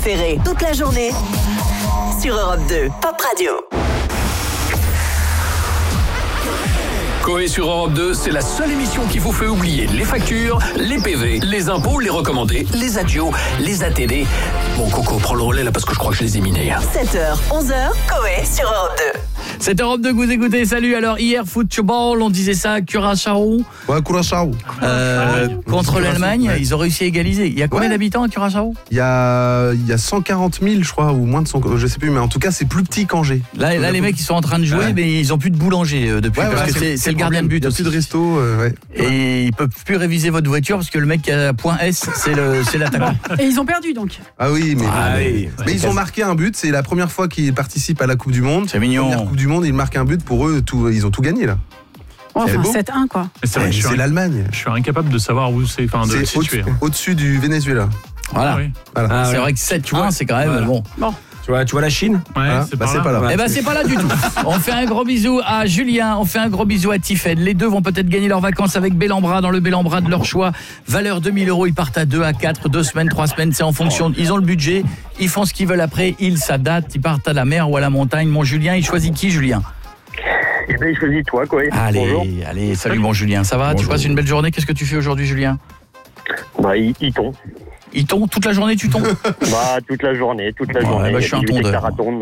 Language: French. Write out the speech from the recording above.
Ferré, toute la journée sur Europe 2, Pop Radio. Coé sur Europe 2, c'est la seule émission qui vous fait oublier les factures, les PV, les impôts, les recommandés, les adios, les ATD. Bon, Coco, prends le relais là parce que je crois que je les ai minés. 7h, 11h, Coé sur Europe 2. C'est Europe 2 que vous écoutez, salut. Alors hier, football, on disait ça, Curaçao. Ouais, Curaçao. Contre l'Allemagne, ouais. ils ont réussi à égaliser. Il y a combien d'habitants à Curaçao ? Il y a 140 000, je crois, ou moins de 100, je sais plus, mais en tout cas, c'est plus petit qu'Angers. Là, les mecs, ils sont en train de jouer, mais ils ont plus de boulanger depuis, parce que c'est le gardien de but. Il n'y a plus de resto, ouais. Et ils peuvent plus réviser votre voiture parce que le mec qui a point S, c'est l'attaquant. Et ils ont perdu donc. Ah oui, mais, oui. mais ils ont marqué un but. C'est la première fois qu'ils participent à la Coupe du Monde. C'est mignon. Première Coupe du Monde, ils marquent un but. Pour eux, ils ont tout gagné là. Enfin, beau. 7-1 quoi. C'est l'Allemagne. Je suis incapable de savoir où c'est, enfin de le situer. Au-dessus du Venezuela. Voilà. Oui. Voilà. C'est vrai que 7-1, c'est quand même bon. Tu vois la Chine ? Ouais, Voilà. c'est C'est pas là. Eh ben c'est pas là du tout. On fait un gros bisou à Julien, on fait un gros bisou à Tiffaine. Les deux vont peut-être gagner leurs vacances avec Bellambra dans le Bellambra de leur choix. Valeur 2000 €, ils partent à 2, à 4, 2 semaines, 3 semaines, c'est en fonction. Ils ont le budget, ils font ce qu'ils veulent après, ils s'adaptent, ils partent à la mer ou à la montagne. Mon Julien, il choisit qui, Julien ? Eh bien, il choisit toi, quoi. Bonjour. Allez, salut mon Julien, ça va ? Tu passes une belle journée, qu'est-ce que tu fais aujourd'hui, Julien ? Bah, il tombe. Il tombe toute la journée, tu tombes ? Bah, toute la journée. bah, je suis un tondeur.